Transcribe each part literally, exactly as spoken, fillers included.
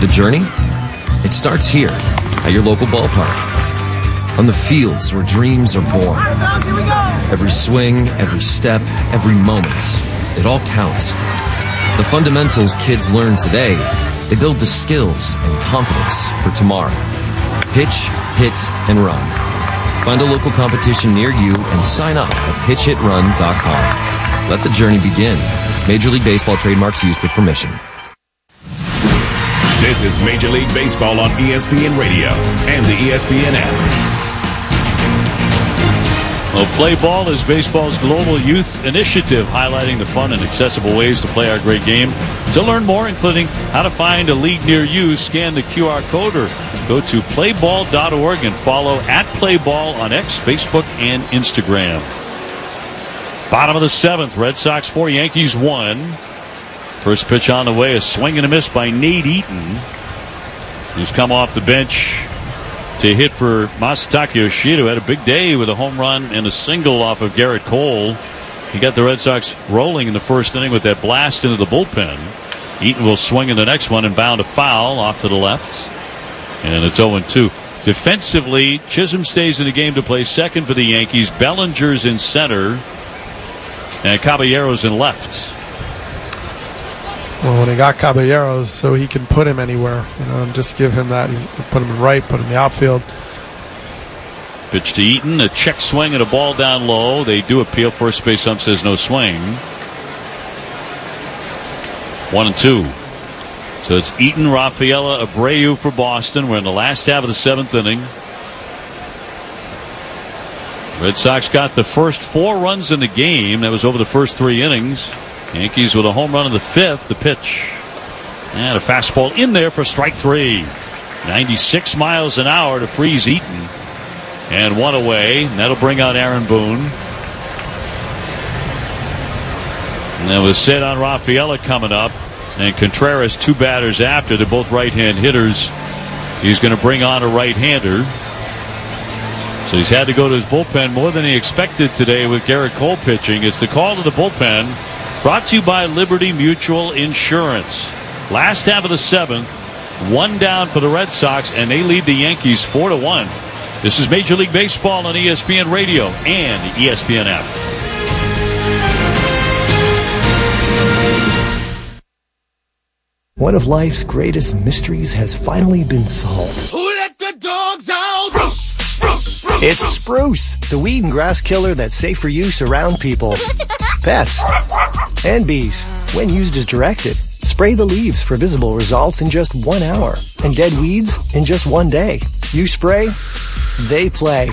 The journey? It starts here, at your local ballpark. On the fields where dreams are born. Every swing, every step, every moment, it all counts. The fundamentals kids learn today, they build the skills and confidence for tomorrow. Pitch, hit, and run. Find a local competition near you and sign up at pitch hit run dot com. Let the journey begin. Major League Baseball trademarks used with permission. This is Major League Baseball on E S P N Radio and the E S P N app. Well, Play Ball is baseball's global youth initiative, highlighting the fun and accessible ways to play our great game. To learn more, including how to find a league near you, scan the Q R code or go to play ball dot org and follow at Playball on X, Facebook, and Instagram. Bottom of the seventh, Red Sox four, Yankees one. First pitch on the way, a swing and a miss by Nate Eaton, who's come off the bench to hit for Masataka Yoshida, who had a big day with a home run and a single off of Garrett Cole. He got the Red Sox rolling in the first inning with that blast into the bullpen. Eaton will swing in the next one and bound a foul off to the left. And it's oh and two. Defensively, Chisholm stays in the game to play second for the Yankees. Bellinger's in center. And Caballero's in left. Well, when he got Caballeros, so he can put him anywhere, you know, and just give him that. He put him in right, put him in the outfield. Pitch to Eaton, a check swing and a ball down low. They do appeal. First base ump says no swing. One and two. So it's Eaton, Rafaela, Abreu for Boston. We're in the last half of the seventh inning. Red Sox got the first four runs in the game. That was over the first three innings. Yankees with a home run in the fifth. The pitch. And a fastball in there for strike three. ninety-six miles an hour to freeze Eaton. And one away. And that'll bring out Aaron Boone. And then with Cedar Rafaela coming up. And Contreras two batters after. They're both right-hand hitters. He's going to bring on a right-hander. So he's had to go to his bullpen more than he expected today with Garrett Cole pitching. It's the call to the bullpen. Brought to you by Liberty Mutual Insurance. Last half of the seventh, one down for the Red Sox, and they lead the Yankees four to one. This is Major League Baseball on E S P N Radio and the E S P N app. One of life's greatest mysteries has finally been solved. Who let the dogs out? Spruce, spruce, spruce. It's Spruce, the weed and grass killer that's safe for use around people, pets, and bees. When used as directed, spray the leaves for visible results in just one hour, and dead weeds in just one day. You spray, they play.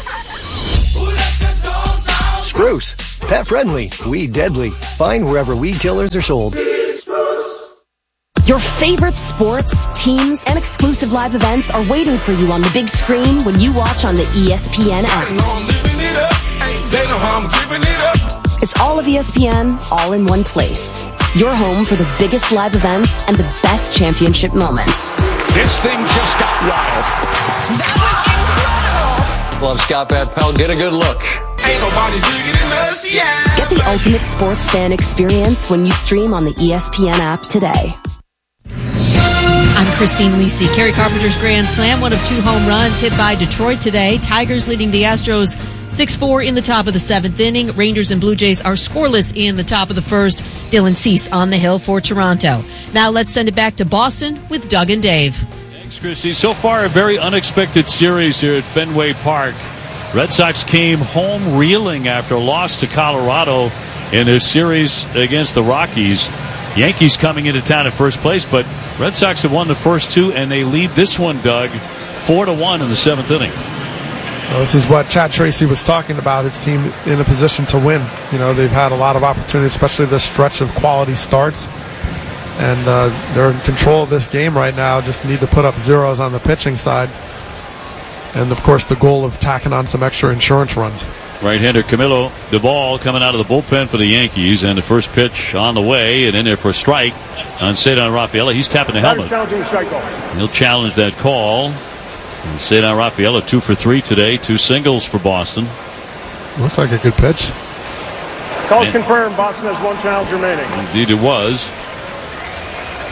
Spruce, pet friendly, weed deadly. Find wherever weed killers are sold. Your favorite sports, teams, and exclusive live events are waiting for you on the big screen when you watch on the E S P N app. They know how I'm giving it up. It's all of E S P N, all in one place. Your home for the biggest live events and the best championship moments. This thing just got wild. That was incredible. Love Scott Van Pelt. Get a good look. Ain't nobody bigger than us, yeah. Get the ultimate sports fan experience when you stream on the E S P N app today. I'm Christine Lisi. Kerry Carpenter's grand slam, one of two home runs hit by Detroit today. Tigers leading the Astros six four in the top of the seventh inning. Rangers and Blue Jays are scoreless in the top of the first. Dylan Cease on the hill for Toronto. Now let's send it back to Boston with Doug and Dave. Thanks, Christy. So far, a very unexpected series here at Fenway Park. Red Sox came home reeling after a loss to Colorado in their series against the Rockies. Yankees coming into town at first place, but Red Sox have won the first two, and they lead this one, Doug, four to one in the seventh inning. Well, this is what Chad Tracy was talking about, his team in a position to win. You know, they've had a lot of opportunities, especially this stretch of quality starts. And uh, they're in control of this game right now, just need to put up zeros on the pitching side. And, of course, the goal of tacking on some extra insurance runs. Right-hander Camilo Duvall coming out of the bullpen for the Yankees, and the first pitch on the way, and in there for a strike on Cedar Rafaela. He's tapping the helmet. He'll challenge that call. And Cedar Rafaela two for three today, two singles for Boston. Looks like a good pitch. Call confirmed. Boston has one challenge remaining. Indeed, it was.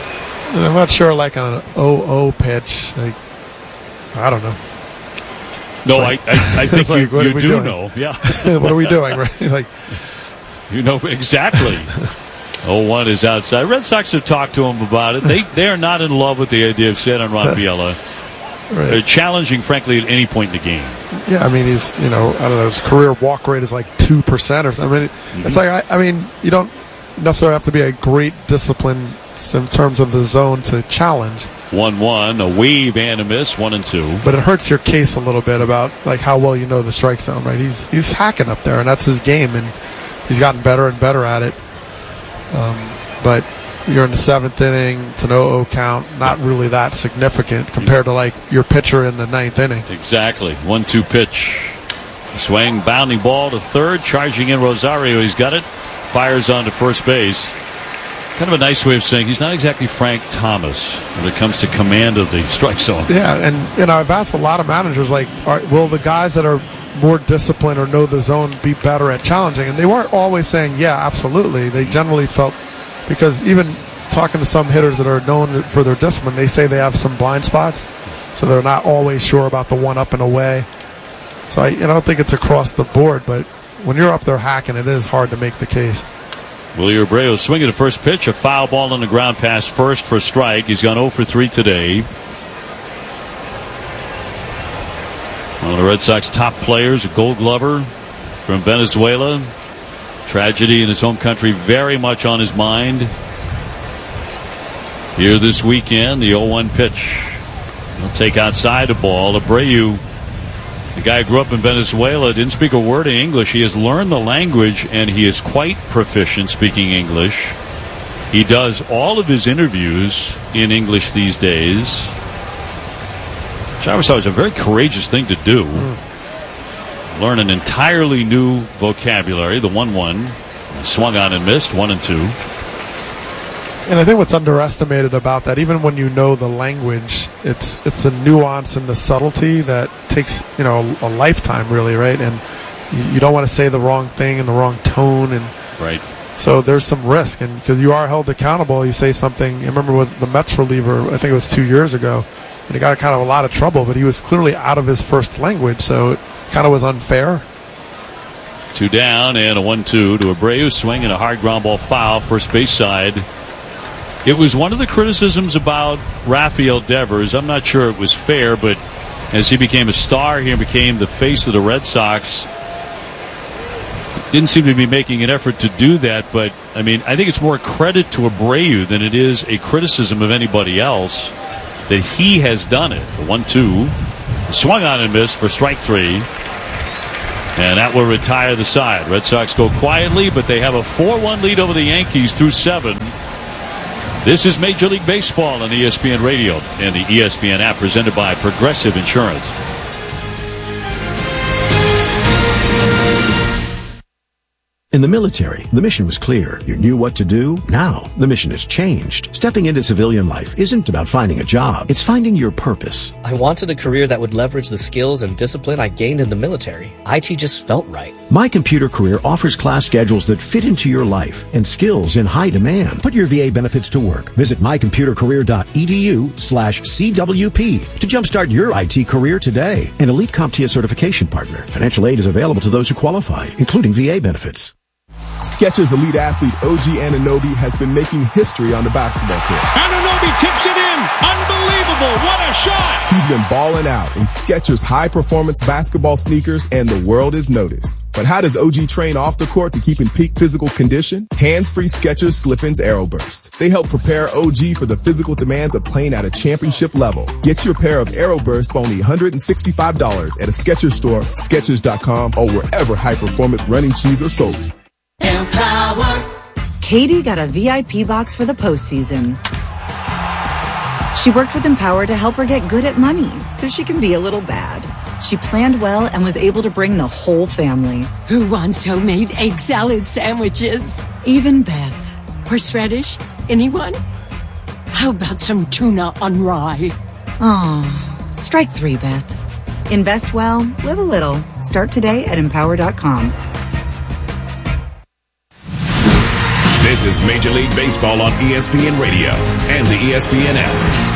And I'm not sure, like on an oh oh pitch, like, I don't know. No, like, I, I, I think like, you, you do doing? know. Yeah. What are we doing, right? Like, you know exactly. oh one is outside. Red Sox have talked to him about it. They they are not in love with the idea of Cedric Rafaela. Right. They're challenging, frankly, at any point in the game. Yeah, I mean, he's, you know, I don't know, his career walk rate is like two percent or something. I mean, mm-hmm. It's like, I, I mean, you don't necessarily have to be a great discipline in terms of the zone to challenge. one one, a wave and a miss, one and two. But it hurts your case a little bit about like how well you know the strike zone, right? He's he's hacking up there, and that's his game, and he's gotten better and better at it. Um, but you're in the seventh inning, it's an oh oh count, not really that significant compared to like your pitcher in the ninth inning. Exactly. one two pitch. Swing, bounding ball to third, charging in Rosario. He's got it. Fires on to first base. Kind of a nice way of saying he's not exactly Frank Thomas when it comes to command of the strike zone. Yeah, and you know, I've asked a lot of managers, like, are, will the guys that are more disciplined or know the zone be better at challenging? And they weren't always saying, yeah, absolutely. They generally felt, because even talking to some hitters that are known for their discipline, they say they have some blind spots, so they're not always sure about the one up and away. So I, I don't think it's across the board, but when you're up there hacking, it is hard to make the case. Willie Abreu swinging the first pitch, a foul ball on the ground past first for a strike. He's gone oh for three today. One of the Red Sox top players, a Gold Glover from Venezuela. Tragedy in his home country very much on his mind. Here this weekend, the oh one pitch. He'll take outside the ball. Abreu, the guy who grew up in Venezuela, didn't speak a word of English. He has learned the language, and he is quite proficient speaking English. He does all of his interviews in English these days, which I always thought was a very courageous thing to do. Mm. Learn an entirely new vocabulary. The one one swung on and missed, one and two. And I think what's underestimated about that, even when you know the language, it's it's the nuance and the subtlety that takes, you know, a lifetime, really, right? And you, you don't want to say the wrong thing in the wrong tone, and right. So there's some risk, and because you are held accountable, you say something. I remember with the Mets reliever, I think it was two years ago, and he got kind of a lot of trouble, but he was clearly out of his first language, so it kind of was unfair. Two down and a one two to Abreu, swing and a hard ground ball foul, first base side. It was one of the criticisms about Rafael Devers. I'm not sure it was fair, but as he became a star here, became the face of the Red Sox, didn't seem to be making an effort to do that. But, I mean, I think it's more credit to Abreu than it is a criticism of anybody else that he has done it. The one two, swung on and missed for strike three. And that will retire the side. Red Sox go quietly, but they have a four one lead over the Yankees through seven. This is Major League Baseball on E S P N Radio and the E S P N app, presented by Progressive Insurance. In the military, the mission was clear. You knew what to do. Now, the mission has changed. Stepping into civilian life isn't about finding a job. It's finding your purpose. I wanted a career that would leverage the skills and discipline I gained in the military. I T just felt right. My Computer Career offers class schedules that fit into your life and skills in high demand. Put your V A benefits to work. Visit mycomputercareer.edu slash CWP to jumpstart your I T career today. An elite CompTIA certification partner. Financial aid is available to those who qualify, including V A benefits. Skechers elite athlete O G Anunoby has been making history on the basketball court. Anunoby tips it in. Unbelievable. What a shot. He's been balling out in Skechers high-performance basketball sneakers, and the world is noticed. But how does O G train off the court to keep in peak physical condition? Hands-free Skechers Slip-ins Aeroburst. They help prepare O G for the physical demands of playing at a championship level. Get your pair of Aeroburst for only one hundred sixty-five dollars at a Skechers store, Skechers dot com, or wherever high-performance running shoes are sold. Empower. Katie got a V I P box for the postseason. She worked with Empower to help her get good at money so she can be a little bad. She planned well and was able to bring the whole family. Who wants homemade egg salad sandwiches? Even Beth. Horseradish? Anyone? How about some tuna on rye? Aw, strike three, Beth. Invest well, live a little. Start today at empower dot com. This is Major League Baseball on E S P N Radio and the E S P N app.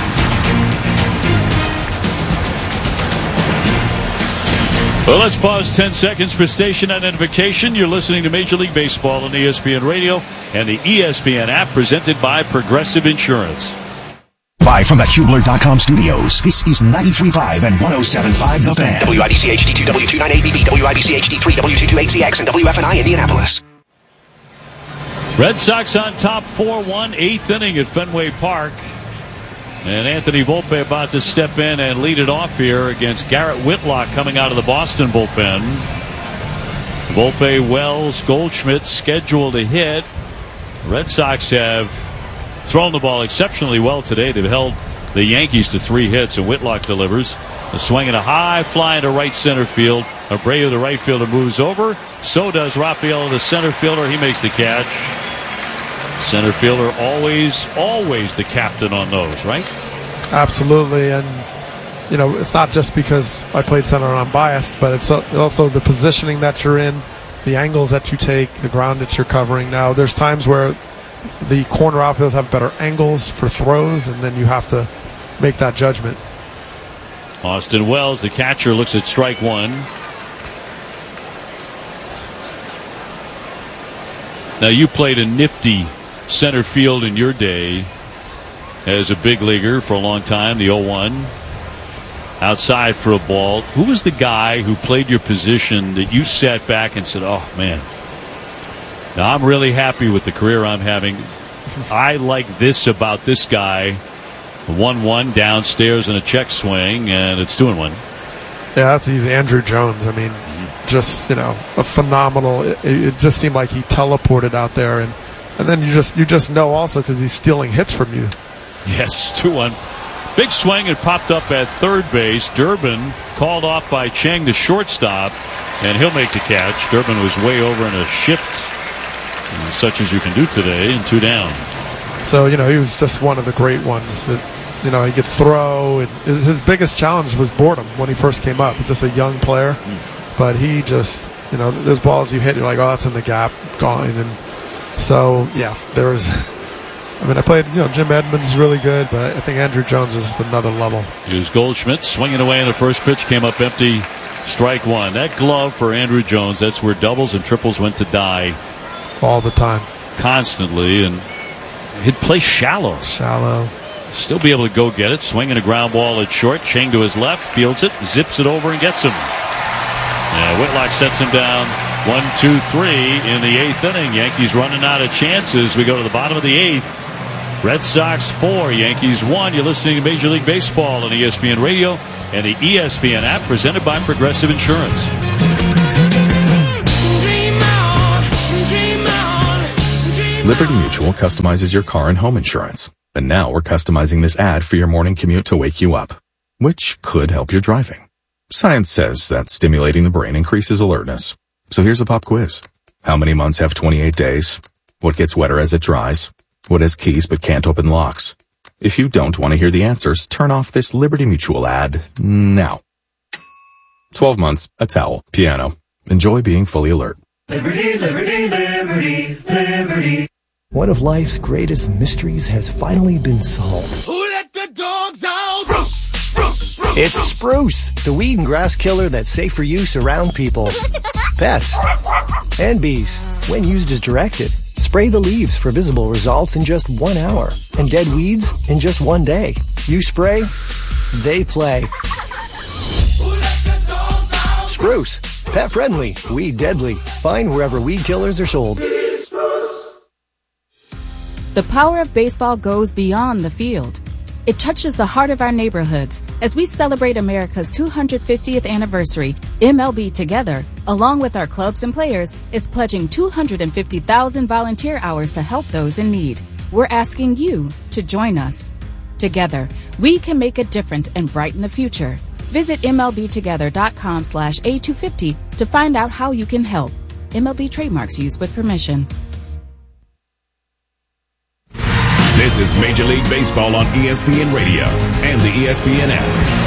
Well, let's pause ten seconds for station identification. You're listening to Major League Baseball on E S P N Radio and the E S P N app, presented by Progressive Insurance. Live from the Hubler dot com studios, this is ninety-three point five and one oh seven point five The Fan. W I B C H D two, W two nine A B B, W I B C H D three, W two two eight C X, and W F N I Indianapolis. Red Sox on top four one, eighth inning at Fenway Park. And Anthony Volpe about to step in and lead it off here against Garrett Whitlock coming out of the Boston bullpen. Volpe, Wells, Goldschmidt scheduled to hit. Red Sox have thrown the ball exceptionally well today. They've held the Yankees to three hits, and Whitlock delivers. A swing and a high fly into right center field. Abreu, the right fielder, moves over. So does Rafael, the center fielder. He makes the catch. Center fielder always, always the captain on those, right? Absolutely. And, you know, it's not just because I played center and I'm biased, but it's also the positioning that you're in, the angles that you take, the ground that you're covering. Now, there's times where the corner outfielders have better angles for throws, and then you have to make that judgment. Austin Wells, the catcher, looks at strike one. Now, you played a nifty center field in your day as a big leaguer for a long time, the oh one. Outside for a ball. Who was the guy who played your position that you sat back and said, oh, man, now I'm really happy with the career I'm having. I like this about this guy. one one downstairs in a check swing, and it's two and one. Yeah, that's easy. Andrew Jones. I mean, just, you know, a phenomenal. It, it just seemed like he teleported out there, and and then you just you just know also because he's stealing hits from you. Yes, two one. Big swing. It popped up at third base. Durbin called off by Chang, the shortstop, and he'll make the catch. Durbin was way over in a shift, such as you can do today, and two down. So, you know, he was just one of the great ones that, you know, he could throw. And his biggest challenge was boredom when he first came up. He's just a young player. Mm. But he just, you know, those balls you hit, you're like, oh, that's in the gap, gone. And so, yeah, there was, I mean, I played, you know, Jim Edmonds is really good, but I think Andrew Jones is another level. Here's Goldschmidt swinging away in the first pitch, came up empty, strike one. That glove for Andrew Jones, that's where doubles and triples went to die. All the time. Constantly, and he'd play shallow. Shallow. Still be able to go get it. Swinging a ground ball at short. Chang to his left. Fields it. Zips it over and gets him. Yeah, Whitlock sets him down. One, two, three in the eighth inning. Yankees running out of chances. We go to the bottom of the eighth. Red Sox four. Yankees one. You're listening to Major League Baseball on E S P N Radio and the E S P N app, presented by Progressive Insurance. Liberty Mutual customizes your car and home insurance. And now we're customizing this ad for your morning commute to wake you up, which could help your driving. Science says that stimulating the brain increases alertness. So here's a pop quiz. How many months have twenty-eight days? What gets wetter as it dries? What has keys but can't open locks? If you don't want to hear the answers, turn off this Liberty Mutual ad now. twelve months, a towel, piano. Enjoy being fully alert. Liberty, liberty, liberty, liberty. One of life's greatest mysteries has finally been solved. Who let the dogs out? Spruce, spruce, spruce. It's Spruce, the weed and grass killer that's safe for use around people, pets, and bees. When used as directed, spray the leaves for visible results in just one hour, and dead weeds in just one day. You spray, they play. Spruce, pet friendly, weed deadly. Find wherever weed killers are sold. The power of baseball goes beyond the field. It touches the heart of our neighborhoods. As we celebrate America's two hundred fiftieth anniversary, M L B Together, along with our clubs and players, is pledging two hundred fifty thousand volunteer hours to help those in need. We're asking you to join us. Together, we can make a difference and brighten the future. Visit M L B together dot com slash A two fifty to find out how you can help. M L B trademarks used with permission. This is Major League Baseball on E S P N Radio and the E S P N app.